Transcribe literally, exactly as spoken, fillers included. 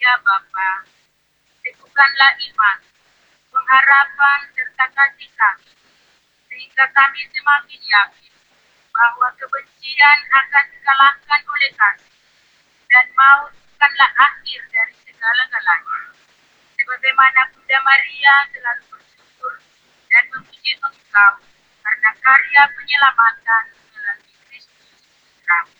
ya Bapa, teguhkanlah iman, pengharapan serta kasih kami, sehingga kami semakin yakin bahwa kebencian akan dikalahkan oleh kasih, dan maut bukanlah akhir dari segala-galanya. Sebagaimana Bunda Maria selalu bersyukur dan memuji Engkau karena karya penyelamatan melalui Kristus Putramu.